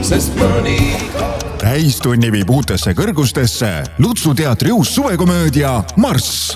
sest mõni täistunni viib uutesse kõrgustesse Lutsu teatri uus suvekomöödia Marss.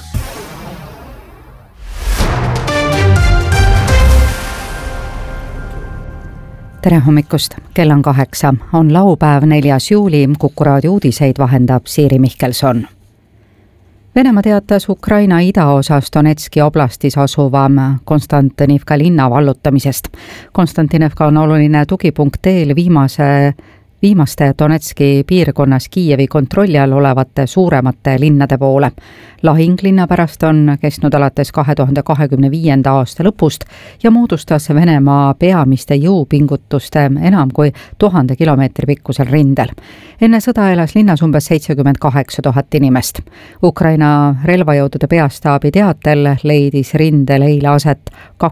Tere hommikust, kell on 8, on laupäev 4. juuli, Kuku raadio uudiseid vahendab Siiri Mihkelson. Venemaa teatas Ukraina idaosas Donetski oblastis asuvam Konstantinivka linna vallutamisest. Konstantinivka on oluline tugipunkt teel viimaste Donetski piirkonnas Kiievi kontrolli all olevate suuremate linnade poole. Lahing linna pärast on kestnud alates 2025. aasta lõpust ja moodustas Venemaa peamiste jõupingutuste enam kui 1000 kilomeetri pikkusel rindel. Enne sõda elas linnas umbes 78 000 inimest. Ukraina relvajõudude peastaabi teatel leidis rindel eile aset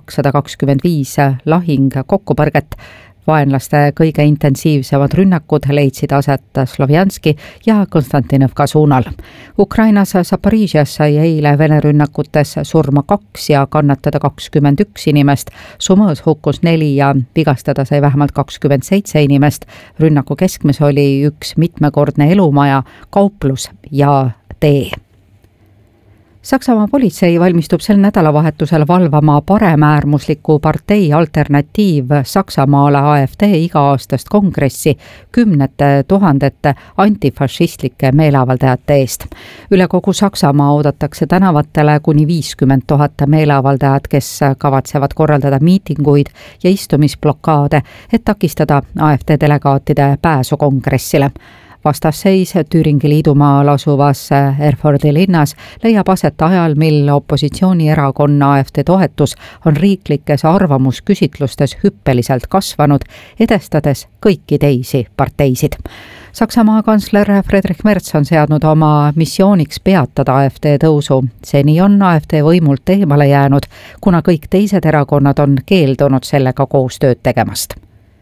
225 lahing kokkupõrget. Vaenlaste kõige intensiivsemad rünnakud leidsid aset Slovjanski ja Konstantinivka suunal. Ukrainas Zaporižias sai eile Vene rünnakutes surma 2 ja kannatada 21 inimest. Sumõs hukkus 4 ja vigastada sai vähemalt 27 inimest. Rünnaku keskmes oli üks mitmekordne elumaja, kauplus ja tee. Saksamaa politsei valmistub sel nädalavahetusel valvama paremäärmusliku partei alternatiiv Saksamaale AfD iga-aastast kongressi 10 000 antifašistlike meeleavaldajate eest. Üle kogu Saksamaa oodatakse tänavatele kuni 50 000 meeleavaldajat, kes kavatsevad korraldada miitinguid ja istumisblokaade, et takistada AfD delegaatide pääsu kongressile. Vastasseis Thüringi liidumaal asuvas Erfurti linnas leiab aset ajal, mil opositsioonierakonna AfD toetus on riiklikes arvamusküsitlustes hüppeliselt kasvanud, edestades kõiki teisi parteisid. Saksamaa kantsler Friedrich Merz on seadnud oma missiooniks peatada AfD tõusu. Seni on AfD võimult eemale jäänud, kuna kõik teised erakonnad on keeldunud sellega koostööd tegemast.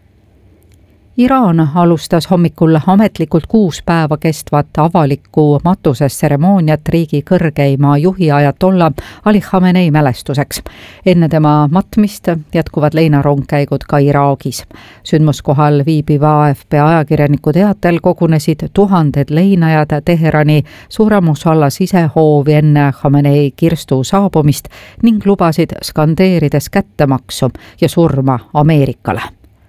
Iraan alustas hommikul ametlikult 6 päeva kestvat avalikku matusestseremooniat riigi kõrgeima juhi ajatolla Ali Khamenei mälestuseks. Enne tema matmist jätkuvad leinarongkäigud ka Iraagis. Sündmuskohal viibiva AFP ajakirjaniku teatel kogunesid tuhanded leinajad Teherani Suuremusalla sisehoovi enne Khamenei kirstu saabumist ning lubasid skandeerides kättemaksu ja surma Ameerikale.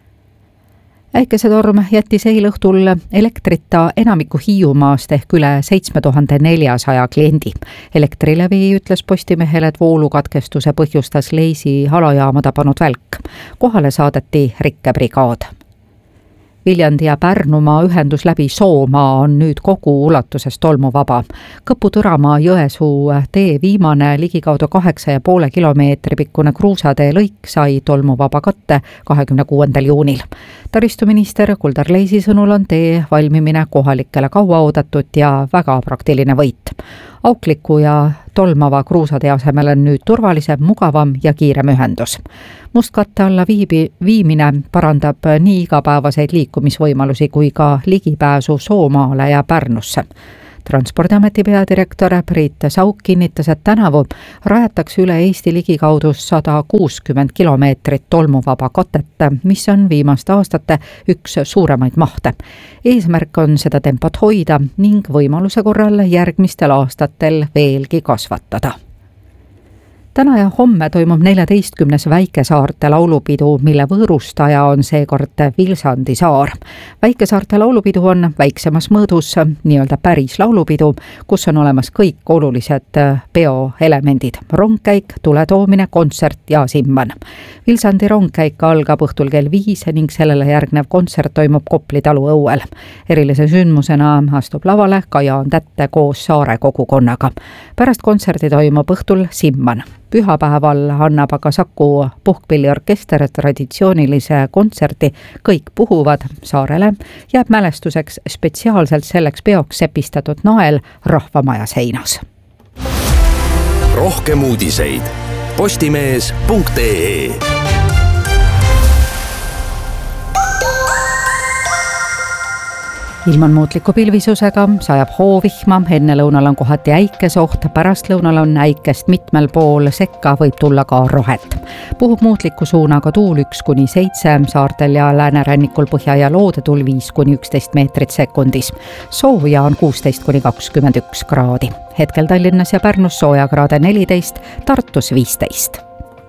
Äikesetorm jättis eile õhtul elektrita enamiku Hiiumaast ehk üle 7400 kliendi. Elektrilevi ütles Postimehele, et voolukatkestuse põhjustas Leisi halajaama tabanud välk. Kohale saadeti rikkebrigaad. Viljandi ja Pärnumaa ühendus läbi Soomaa on nüüd kogu ulatuses tolmuvaba. Kõpu-Tõramaa Jõesuu tee viimane ligikaudu 8,5 kilomeetri pikkune kruusatee lõik sai tolmuvaba katte 26. juunil. Taristuminister Kuldar Leisi sõnul on tee valmimine kohalikele kauaoodatud ja väga praktiline võit. Aukliku ja tolmava kruusatee asemel on nüüd turvalisem, mugavam ja kiirem ühendus. Mustkatte alla viimine parandab nii igapäevaseid liikumisvõimalusi kui ka ligipääsu Soomaale ja Pärnusse. Transpordiameti peadirektor Priit Sauk kinnitas, et tänavu rajatakse üle Eesti ligikaudu 160 kilomeetrit tolmuvaba katet, mis on viimaste aastate üks suuremaid mahte. Eesmärk on seda tempot hoida ning võimaluse korral järgmistel aastatel veelgi kasvatada. Täna ja homme toimub 14. Väikesaarte laulupidu, mille võõrustaja on seekord Vilsandi saar. Väikesaarte laulupidu on väiksemas mõõdus, nii-öelda päris laulupidu, kus on olemas kõik olulised peoelemendid. Rongkäik, tuletoomine, kontsert ja simman. Vilsandi rongkäik algab õhtul kell 5 ning sellele järgnev kontsert toimub Kopli talu õuel. Erilise sündmusena astub lavale Kajaan Tätte koos saare kogukonnaga. Pärast kontserti toimub õhtul simman. Pühapäeval annab aga Saku puhkpilliorkester traditsioonilise kontserti Kõik puhuvad saarele, jääb mälestuseks spetsiaalselt selleks peoks sepistatud nael Rahvamaja seinas. Rohkem uudiseid postimees.ee. ilm on muutliku pilvisusega, sajab hoovihma, enne lõunal on kohati äikesoht, pärast lõunal on äikest mitmel pool, sekka võib tulla ka rohet. Puhub muutliku suunaga tuul 1-7, saartel ja läänerannikul põhja- ja loodetul 5-11 meetrit sekundis. Sooja on 16-21 kraadi. Hetkel Tallinnas ja Pärnus soojakraade 14, Tartus 15.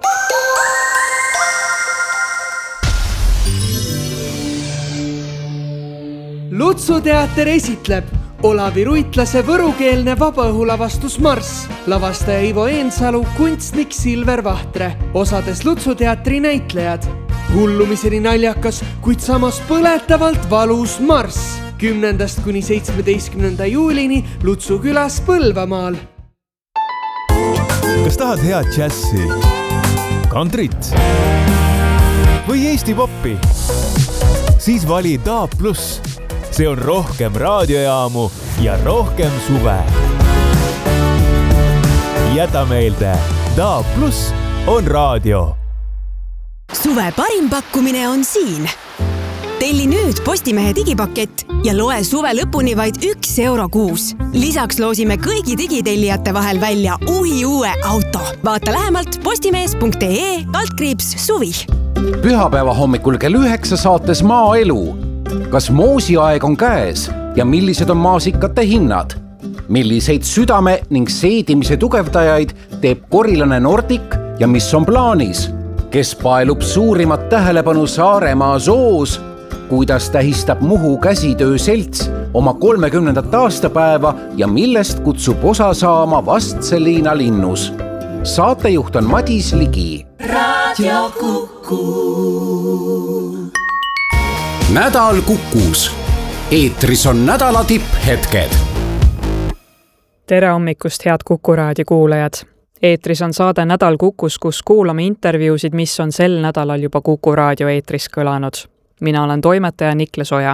Lutsuteater esitleb Olavi Ruitlase võrukeelne vabaõhulavastus Marss, lavastaja Ivo Eensalu, kunstnik Silver Vahtre, osades Lutsuteatri näitlejad. Hullumiseni naljakas, kuid samas põletavalt valus Marss 10-17. juulini Lutsu külas Põlvamaal. Kas tahad head džässi, kantrit või Eesti poppi? Siis vali DAB+. See on rohkem raadiojaamu ja rohkem suve. Jäta meelde, DAB+ on raadio. Suve parim pakkumine on siin. Telli nüüd Postimehe digipakett ja loe suve lõpuni vaid €1 kuus. Lisaks loosime kõigi digitellijate vahel välja uue auto. Vaata lähemalt postimees.ee/suvi. Pühapäeva hommikul kell 9 saates Maaelu. Kas moosiaeg on käes ja millised on maasikate hinnad? Milliseid südame ning seedimise tugevdajaid teeb korilane Nordic ja mis on plaanis? Kes paelub suurimat tähelepanu Saaremaa zoos? Kuidas tähistab Muhu käsitöö selts oma 30. aastapäeva ja millest kutsub osa saama Vastseliina linnus? Saatejuht on Madis Ligi. Raadio Kuku. Nädal Kukus. Eetris on nädala tipphetked. Tere hommikust, head Kuku raadio kuulajad. Eetris on saade Nädal Kukus, kus kuulame intervjuusid, mis on sel nädalal juba Kuku raadio eetris kõlanud. Mina olen toimetaja Niklas Oja.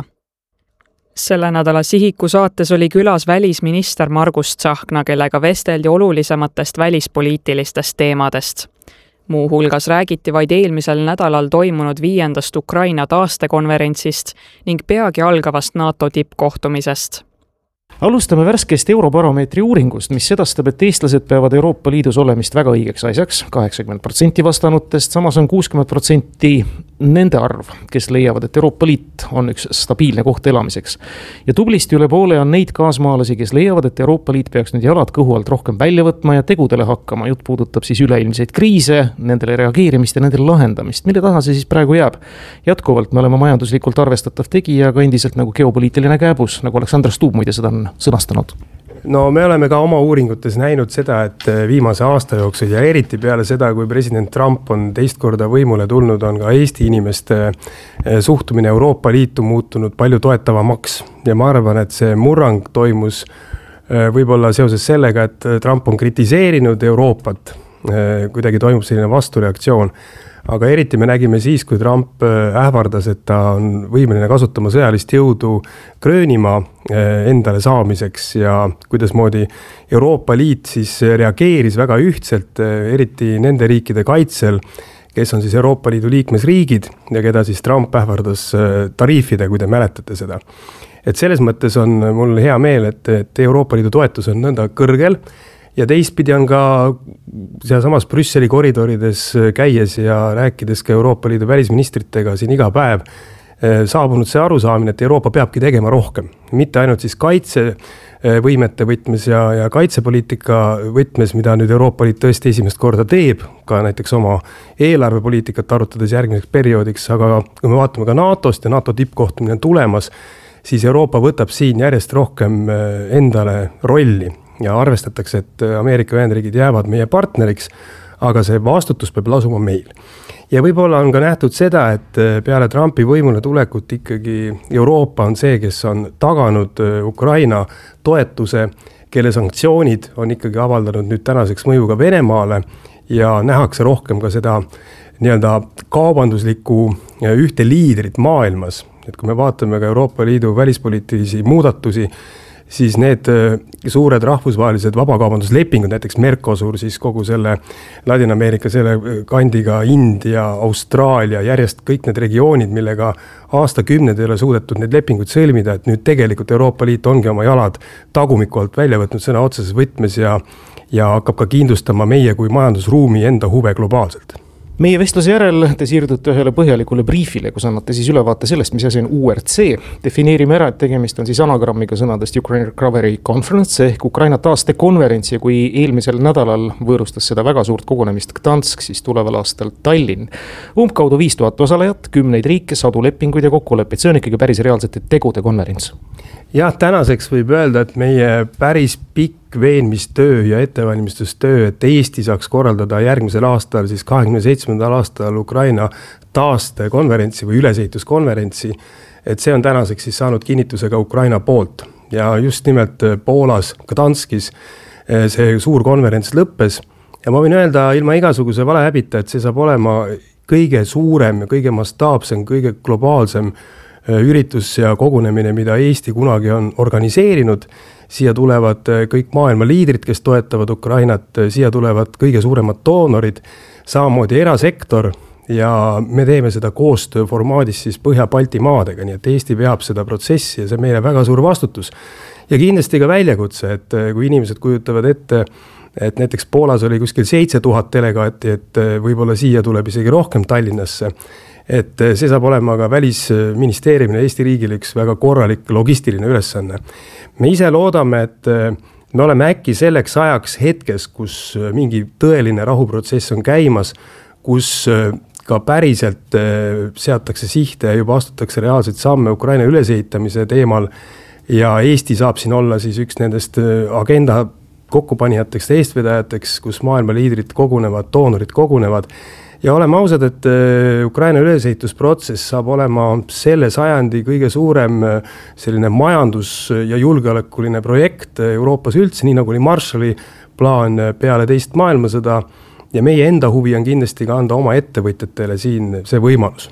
Selle nädala Sihiku saates oli külas välisminister Margus Tsahkna, kellega vesteldi olulisematest välispoliitilistest teemadest. Muu hulgas räägiti vaid eelmisel nädalal toimunud 5. Ukraina taastekonverentsist ning peagi algavast NATO tippkohtumisest. Alustame värskest Eurobaromeetri uuringust, mis sedastab, et eestlased peavad Euroopa Liidus olemist väga õigeks asjaks, 80% vastanutest, samas on 60% nende arv, kes leiavad, et Euroopa Liit on üks stabiilne koht elamiseks. Ja tublisti üle poole on neid kaasmaalasi, kes leiavad, et Euroopa Liit peaks nüüd jalad kõhu alt rohkem välja võtma ja tegudele hakkama. Jutt puudutab siis üleilmseid kriise, nendele reageerimist ja nendele lahendamist. Mille taha see siis praegu jääb? Jätkuvalt me oleme majanduslikult arvestatav tegija, aga endiselt nagu geopoliitiline kääbus, nagu Aleksandr Stubb muide seda on sõnastanud. No me oleme ka oma uuringutes näinud seda, et viimase aasta jooksul ja eriti peale seda, kui president Trump on teist korda võimule tulnud, on ka Eesti inimeste suhtumine Euroopa Liitu muutunud palju toetavamaks. Ja ma arvan, et see murrang toimus võib-olla seoses sellega, et Trump on kritiseerinud Euroopat. Kuidagi toimub selline vastureaktsioon. Aga eriti me nägime siis, kui Trump ähvardas, et ta on võimeline kasutama sõjalist jõudu Gröönimaa endale saamiseks ja kuidas moodi Euroopa Liit siis reageeris väga ühtselt, eriti nende riikide kaitsel, kes on siis Euroopa Liidu liikmesriigid ja keda siis Trump ähvardas tariifide, kui te mäletate seda. Et selles mõttes on mul hea meel, et Euroopa Liidu toetus on nõnda kõrgel. Ja teistpidi on ka sealsamas Brüsseli koridorides käies ja rääkides ka Euroopa Liidu välisministritega siin iga päev saabunud see arusaamine, et Euroopa peabki tegema rohkem. Mitte ainult siis kaitsevõimete võtmes ja kaitsepoliitika võtmes, mida nüüd Euroopa Liit tõesti esimest korda teeb, ka näiteks oma eelarvepoliitikat arutades järgmiseks perioodiks, aga kui me vaatame ka NATOst ja NATO tippkohtumine on tulemas, siis Euroopa võtab siin järjest rohkem endale rolli. Ja arvestatakse, et Ameerika Ühendriigid jäävad meie partneriks, aga see vastutus peab lasuma meil. Ja võib-olla on ka nähtud seda, et peale Trumpi võimule tulekut ikkagi Euroopa on see, kes on taganud Ukraina toetuse, kelle sanktsioonid on ikkagi avaldanud nüüd tänaseks mõju ka Venemaale ja nähakse rohkem ka seda nii-öelda kaubanduslikku ühte liidrit maailmas. Et kui me vaatame ka Euroopa Liidu välispoliitilisi muudatusi, siis need suured rahvusvahelised vabakaubanduslepingud, näiteks Mercosur, siis kogu selle Ladina-Ameerika selle kandiga India, Austraalia, järjest kõik need regioonid, millega aastakümned ei ole suudetud neid lepinguid sõlmida, et nüüd tegelikult Euroopa Liit ongi oma jalad tagumiku alt välja võtnud sõna otseses võtmes ja hakkab ka kindlustama meie kui majandusruumi enda huve globaalselt. Meie vestluse järel te siirdute ühele põhjalikule briifile, kus annate siis ülevaate sellest, mis asi on URC. Defineerime ära, et tegemist on siis anagrammiga sõnadest Ukraine Recovery Conference ehk Ukraina taastekonverents ja kui eelmisel nädalal võõrustas seda väga suurt kogunemist Gdansk, siis tuleval aastal Tallinn. Umbkaudu 5000 osalejat, 10 riike, 100 lepinguid ja kokkuleppeid. See on ikkagi päris reaalsete tegude konverents. Jah, tänaseks võib öelda, et meie päris pikk veenmistöö ja ettevalmistustöö, et Eesti saaks korraldada järgmisel aastal, siis 27. aastal Ukraina taastekonverentsi või ülesehituskonverentsi, et see on tänaseks siis saanud kinnituse ka Ukraina poolt. Ja just nimelt Poolas, Gdanskis see suur konverents lõppes ja ma võin öelda ilma igasuguse valehäbita, et see saab olema kõige suurem ja kõige mastaapsem, kõige globaalsem üritus ja kogunemine, mida Eesti kunagi on organiseerinud. Siia tulevad kõik maailma liidrid, kes toetavad Ukrainat, siia tulevad kõige suuremad doonorid, samamoodi erasektor ja me teeme seda koostöö formaadis siis Põhja-Balti maadega, nii et Eesti veab seda protsessi ja see meile väga suur vastutus. Ja kindlasti ka väljakutse, et kui inimesed kujutavad ette, et näiteks Poolas oli kuskil 7000 delegaati, et võib-olla siia tuleb isegi rohkem Tallinnasse, et see saab olema ka välisministeeriumile Eesti riigile üks väga korralik logistiline ülesanne. Me ise loodame, et me oleme äkki selleks ajaks hetkes, kus mingi tõeline rahuprotsess on käimas, kus ka päriselt seatakse sihte ja juba astutakse reaalseid samme Ukraina ülesehitamise teemal ja Eesti saab siin olla siis üks nendest agenda kokkupanijateks, eestvedajateks, kus maailma liidrid kogunevad, doonorid kogunevad. Ja oleme ausad, et Ukraina ülesehitusprotsess saab olema selle sajandi kõige suurem selline majandus- ja julgeolekuline projekt Euroopas üldse, nii nagu oli Marshalli plaan peale teist maailmasõda ja meie enda huvi on kindlasti ka anda oma ettevõtjatele siin see võimalus.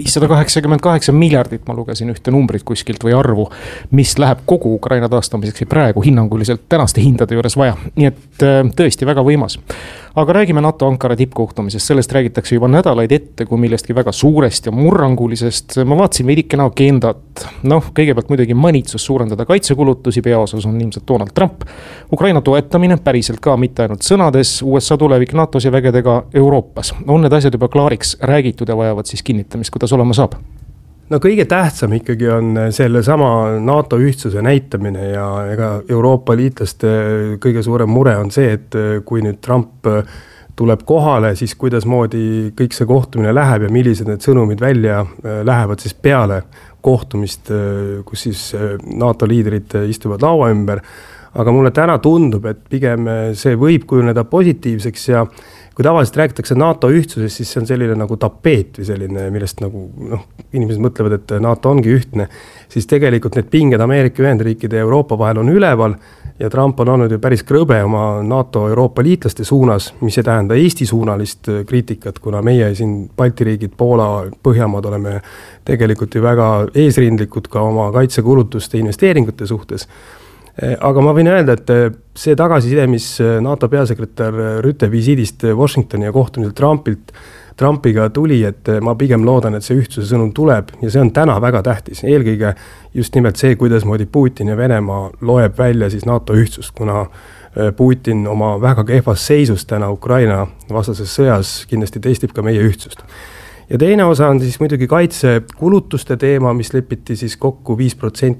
588 miljardit, ma lugesin ühte numbrit kuskilt või arvu, mis läheb kogu Ukraina taastamiseks ja praegu hinnanguliselt tänaste hindade juures vaja. Nii et tõesti väga võimas. Aga räägime NATO Ankara tippkohtumisest, sellest räägitakse juba nädalaid ette kui millestki väga suurest ja murrangulisest. Ma vaatasin veidikene agendat. Kõigepealt muidugi manitsus suurendada kaitsekulutusi, peaosas on ilmselt Donald Trump. Ukraina toetamine päriselt ka mitte ainult sõnades, USA tulevik NATOs ja vägedega Euroopas. On need asjad juba klaariks räägitud ja vajavad siis kinnitamist, kuidas olema saab? Kõige tähtsam ikkagi on selle sama NATO ühtsuse näitamine ja ega Euroopa liitlaste kõige suurem mure on see, et kui nüüd Trump tuleb kohale, siis kuidasmoodi kõik see kohtumine läheb ja millised need sõnumid välja lähevad siis peale kohtumist, kus siis NATO liidrid istuvad laua ümber. Aga mulle täna tundub, et pigem see võib kujuneda positiivseks ja kui tavaliselt räägitakse NATO ühtsusest, siis see on selline nagu tapeet või selline, millest nagu inimesed mõtlevad, et NATO ongi ühtne, siis tegelikult need pinged Ameerika Ühendriikide ja Euroopa vahel on üleval ja Trump on olnud ju päris krõbe oma NATO Euroopa liitlaste suunas, mis ei tähenda Eesti suunalist kriitikat, kuna meie siin Balti riigid, Poola, Põhjamaad oleme tegelikult ju väga eesrindlikud ka oma kaitsekulutuste investeeringute suhtes. Aga ma võin öelda, et see tagasiside, mis NATO peasekretär Rütte visiidist Washingtoni ja kohtumiselt Trumpiga tuli, et ma pigem loodan, et see ühtsuse sõnum tuleb ja see on täna väga tähtis. Eelkõige just nimelt see, kuidasmoodi Putin ja Venemaa loeb välja siis NATO ühtsust, kuna Putin oma väga kehvas seisus täna Ukraina vastases sõjas kindlasti testib ka meie ühtsust. Ja teine osa on siis muidugi kaitsekulutuste teema, mis lepiti siis kokku 5%